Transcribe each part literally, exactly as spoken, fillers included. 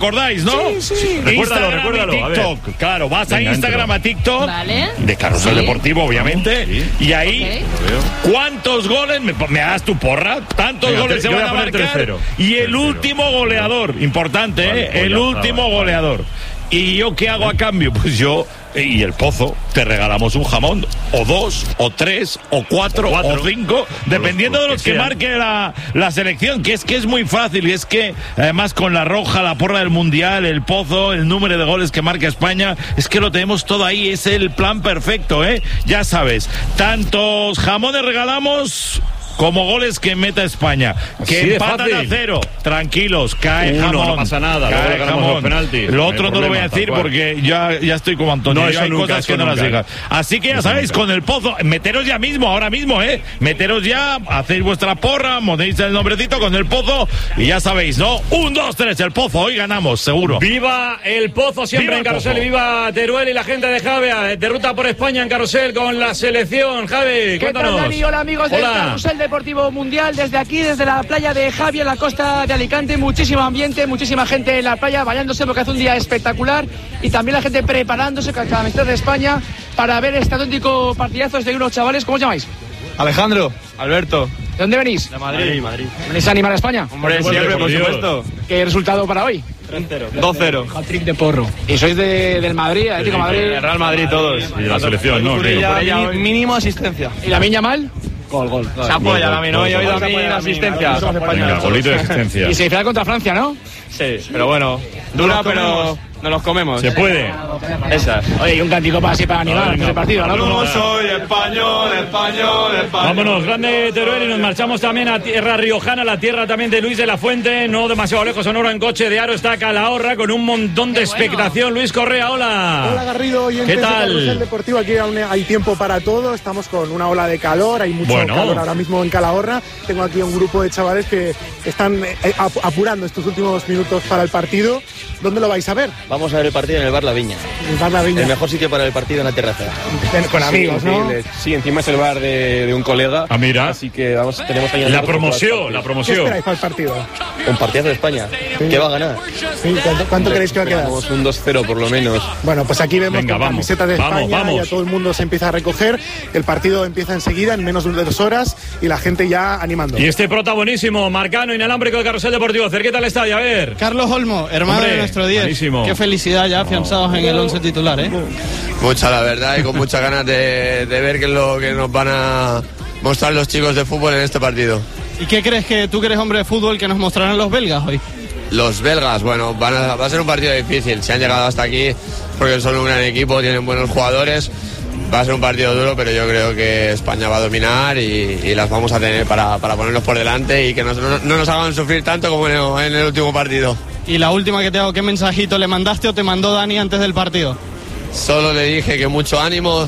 acordáis, no? Sí, sí. Recuérdalo, recuérdalo. Y TikTok. A ver. Claro, vas Venga, a Instagram, entro. a TikTok. Vale. De Carrusel Sí. Deportivo, obviamente. Sí. Y ahí, Okay. ¿cuántos goles? ¿Me, me das tu porra? ¿Tantos Venga, goles te- se yo voy van a a poner marcar? tres cero. Y el tres cero. último goleador. Importante, Vale, ¿eh? pues El ya último está, vale. goleador. ¿Y yo qué hago a cambio? Pues yo y el Pozo te regalamos un jamón, o dos, o tres, o cuatro, O o, cuatro. cinco, dependiendo los de los que que sean. marque la, la selección, que es que es muy fácil, y es que además con la roja, la porra del Mundial, el Pozo, el número de goles que marca España, es que lo tenemos todo ahí, es el plan perfecto, ¿eh? Ya sabes, tantos jamones regalamos como goles que meta España, que Así de empatan fácil. a cero, tranquilos, cae Uno, jamón, no pasa nada, luego cae le ganamos jamón. los penaltis, Lo no hay otro no lo voy problema, a decir tal cual. porque ya, ya estoy como Antonio, No, yo eso hay nunca, cosas que eso no las nunca. digas. Así que ya Eso sabéis, nunca. con el Pozo, meteros ya mismo, ahora mismo, ¿eh? Meteros ya, hacéis vuestra porra, ponéis el nombrecito con el Pozo y ya sabéis, ¿no? Un, dos, tres, el Pozo, hoy ganamos, seguro. Viva el Pozo siempre Viva en el Carrusel, Pozo. y viva Teruel y la gente de Javea, de ruta por España en Carrusel con la selección. Javi, ¿Qué tal, cuéntanos. Dani? Hola, amigos del Hola. Carrusel Deportivo Mundial. Desde aquí, desde la playa de Javia, en la costa de Alicante, muchísimo ambiente, muchísima gente en la playa bañándose porque hace un día espectacular, y también la gente preparándose con la camiseta de España para ver este auténtico partidazo de unos chavales. ¿Cómo os llamáis? Alejandro, Alberto. ¿De dónde venís? De Madrid. Madrid. ¿Venís a animar a España? Hombre, Por siempre, por Dios. supuesto. ¿Qué resultado para hoy? dos cero. Hat-trick de porro. ¿Y sois de, del Madrid, Atlético de Madrid? El Real Madrid todos. Y de la selección, ¿no? Por ella, Creo. mini- mínimo asistencia. ¿Y la Miña mal? Gol, gol. Se apoya la mino, yo he oído a Se mí apoya la asistencia. Venga, golito de asistencia. Y semifinal contra Francia, ¿no? Sí, pero bueno, dura, pero nos los comemos. Se puede. Esas. Oye, y un cantico para así para animar venga. ese partido, ¿no? Como- soy español, español, español. Vámonos, grande Teruel, y nos marchamos también a tierra riojana, la tierra también de Luis de la Fuente, no demasiado lejos, Sonora, en coche de Aro está Calahorra con un montón de expectación. Luis Correa, hola. Hola Garrido, y ¿Qué tal? Carrusel Deportivo, aquí aún hay tiempo para todo, estamos con una ola de calor, hay mucho Bueno. calor ahora mismo en Calahorra, tengo aquí un grupo de chavales que están eh, ap- apurando estos últimos minutos para el partido. ¿Dónde lo vais a ver? Vamos a ver el partido en el Bar La Viña. En Bar La Viña. El mejor sitio para el partido en la terraza. Con amigos, Sí, ¿no? increíble. Sí, encima es el bar de, de un colega. Ah, mira. Así que vamos, tenemos ahí La promoción, la ¿Qué promoción. esperáis para el partido? Un partidazo de España. ¿Qué va a ganar? Sí, ¿Cuánto, cuánto creéis que va a quedar? Vamos un dos cero por lo menos. Bueno, pues aquí vemos Venga, con vamos. camisetas de Vamos, España, vamos. ya todo el mundo se empieza a recoger, el partido empieza enseguida, en menos de dos horas, y la gente ya animando. Y este prota buenísimo, Marcano, inalámbrico de Carrusel Deportivo. Cerquita al estadio, a ver. Carlos Olmo, hermano Hombre, de nuestro diez. buenísimo. Qué felicidad ya afianzados en el once titular, ¿eh? Mucha, la verdad, y con muchas ganas de, de ver qué es lo que nos van a mostrar los chicos de fútbol en este partido. ¿Y qué crees que tú que eres hombre de fútbol que nos mostrarán los belgas hoy? Los belgas, bueno, van a, va a ser un partido difícil. Se han llegado hasta aquí porque son un gran equipo, tienen buenos jugadores. Va a ser un partido duro, pero yo creo que España va a dominar y, y las vamos a tener para, para ponernos por delante y que nos- no, no nos hagan sufrir tanto como en el, en el último partido. Y la última que te hago, ¿qué mensajito le mandaste o te mandó Dani antes del partido? Solo le dije que mucho ánimo,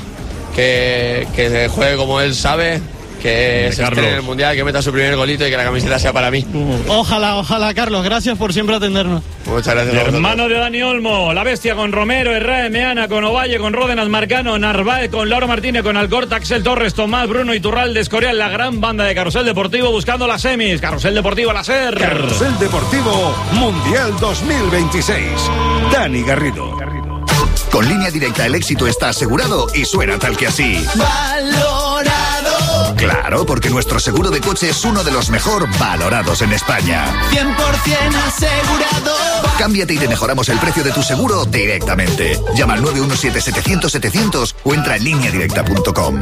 que, que se juegue como él sabe, que se Carlos. estrene en el Mundial, que meta su primer golito y que la camiseta sea para mí. Ojalá, ojalá, Carlos. Gracias por siempre atendernos. Muchas gracias a vosotros. Hermano de Dani Olmo, la bestia con Romero, Herrera, Meana, con Ovalle, con Ródenas, Marcano, Narváez, con Lauro Martínez, con Alcorta, Axel Torres, Tomás, Bruno Iturralde, Escorial, la gran banda de Carrusel Deportivo buscando las semis. Carrusel Deportivo a la SER. Carrusel Deportivo Mundial dos mil veintiséis. Dani Garrido. Con Línea Directa el éxito está asegurado y suena tal que así. Valorado. Claro, porque nuestro seguro de coche es uno de los mejor valorados en España. cien por ciento asegurado. Cámbiate y te mejoramos el precio de tu seguro directamente. Llama al nueve uno siete setecientos setecientos o entra en línea directa punto com.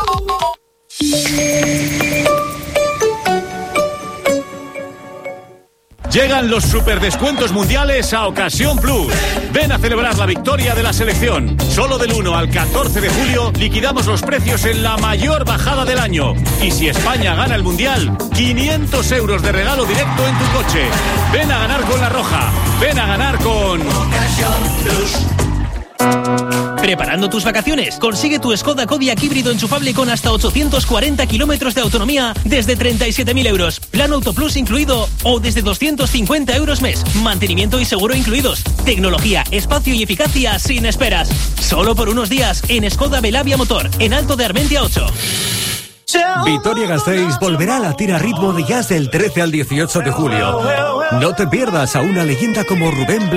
Llegan los superdescuentos mundiales a Ocasión Plus. Ven a celebrar la victoria de la selección. Solo del uno al catorce de julio liquidamos los precios en la mayor bajada del año. Y si España gana el mundial, quinientos euros de regalo directo en tu coche. Ven a ganar con La Roja. Ven a ganar con Ocasión Plus. ¿Preparando tus vacaciones? Consigue tu Skoda Kodiaq híbrido enchufable con hasta ochocientos cuarenta kilómetros de autonomía desde treinta y siete mil euros. Plan Auto Plus incluido o desde doscientos cincuenta euros mes. Mantenimiento y seguro incluidos. Tecnología, espacio y eficacia sin esperas. Solo por unos días en Skoda Belavia Motor, en Alto de Armentia ocho. Vitoria-Gasteiz volverá a latir a ritmo de jazz del trece al dieciocho de julio. No te pierdas a una leyenda como Rubén Blas.